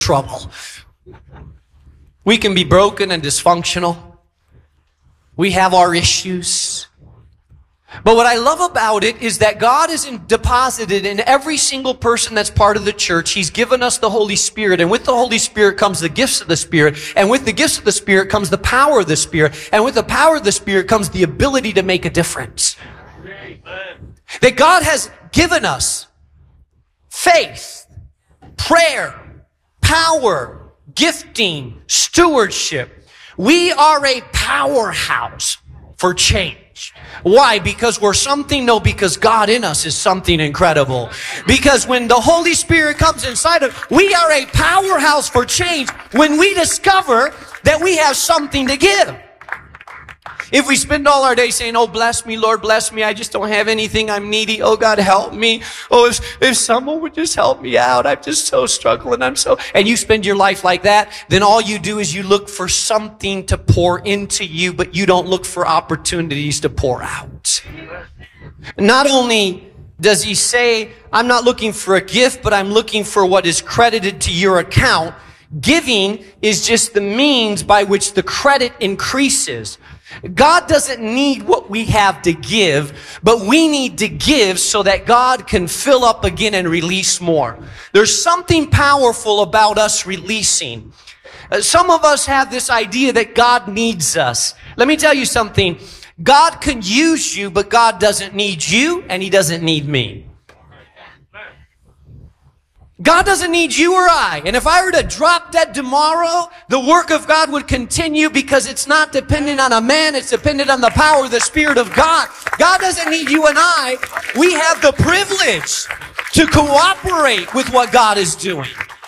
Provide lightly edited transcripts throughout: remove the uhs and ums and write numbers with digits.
trouble. We can be broken and dysfunctional. We have our issues. But what I love about it is that God has deposited in every single person that's part of the church. He's given us the Holy Spirit. And with the Holy Spirit comes the gifts of the Spirit. And with the gifts of the Spirit comes the power of the Spirit. And with the power of the Spirit comes the ability to make a difference. Amen. That God has given us faith, prayer, power, gifting, stewardship. We are a powerhouse for change. Why? Because we're something? No, because God in us is something incredible. Because when the Holy Spirit comes inside of us, we are a powerhouse for change when we discover that we have something to give. If we spend all our day saying, oh, bless me, Lord, bless me. I just don't have anything. I'm needy. Oh, God, help me. Oh, if someone would just help me out. I'm just so struggling. And you spend your life like that, then all you do is you look for something to pour into you, but you don't look for opportunities to pour out. Not only does he say, I'm not looking for a gift, but I'm looking for what is credited to your account. Giving is just the means by which the credit increases. God doesn't need what we have to give, but we need to give so that God can fill up again and release more. There's something powerful about us releasing. Some of us have this idea that God needs us. Let me tell you something. God can use you, but God doesn't need you, and He doesn't need me. God doesn't need you or I. And if I were to drop dead tomorrow, the work of God would continue because it's not dependent on a man. It's dependent on the power of the Spirit of God. God doesn't need you and I. We have the privilege to cooperate with what God is doing.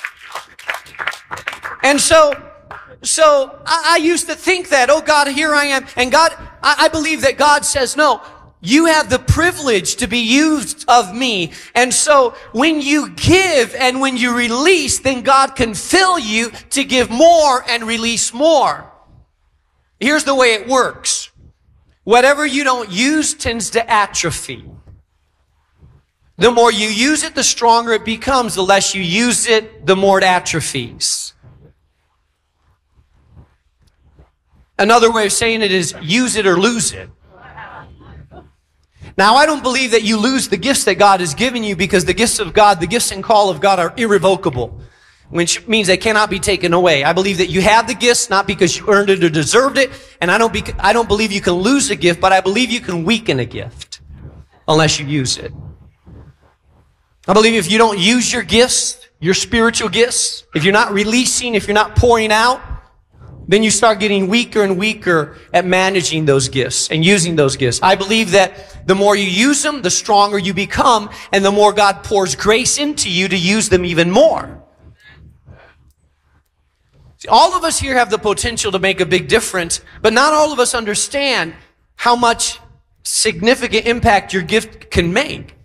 And so I used to think that, oh God, here I am. And God, I believe that God says, no. You have the privilege to be used of me. And so when you give and when you release, then God can fill you to give more and release more. Here's the way it works. Whatever you don't use tends to atrophy. The more you use it, the stronger it becomes. The less you use it, the more it atrophies. Another way of saying it is use it or lose it. Now, I don't believe that you lose the gifts that God has given you because the gifts of God, the gifts and call of God are irrevocable, which means they cannot be taken away. I believe that you have the gifts not because you earned it or deserved it, and I don't believe you can lose a gift, but I believe you can weaken a gift unless you use it. I believe if you don't use your gifts, your spiritual gifts, if you're not releasing, if you're not pouring out, then you start getting weaker and weaker at managing those gifts and using those gifts. I believe that the more you use them, the stronger you become, and the more God pours grace into you to use them even more. See, all of us here have the potential to make a big difference, but not all of us understand how much significant impact your gift can make.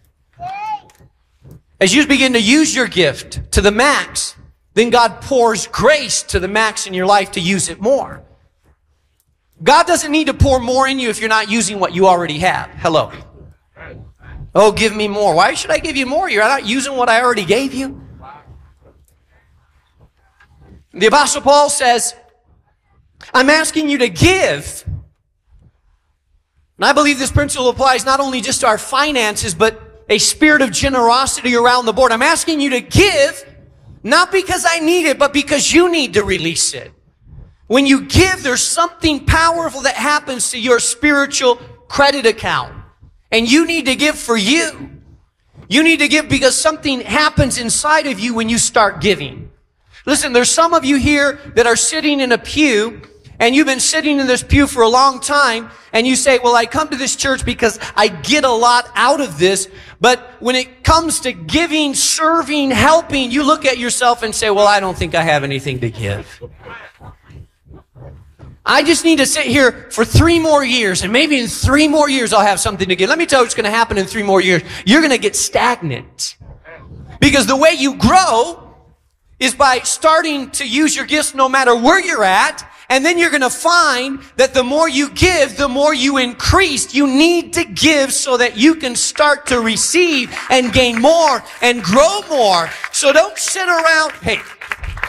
As you begin to use your gift to the max, then God pours grace to the max in your life to use it more. God doesn't need to pour more in you if you're not using what you already have. Hello. Oh, give me more. Why should I give you more? You're not using what I already gave you. The Apostle Paul says, I'm asking you to give. And I believe this principle applies not only just to our finances, but a spirit of generosity around the board. I'm asking you to give not because I need it, but because you need to release it. When you give, there's something powerful that happens to your spiritual credit account. And you need to give for you. You need to give because something happens inside of you when you start giving. Listen, there's some of you here that are sitting in a pew, and you've been sitting in this pew for a long time, and you say, well, I come to this church because I get a lot out of this. But when it comes to giving, serving, helping, you look at yourself and say, well, I don't think I have anything to give. I just need to sit here for 3 more years, and maybe in 3 more years I'll have something to give. Let me tell you what's going to happen in 3 more years. You're going to get stagnant. Because the way you grow is by starting to use your gifts no matter where you're at. And then you're going to find that the more you give, the more you increase. You need to give so that you can start to receive and gain more and grow more. So don't sit around. Hey,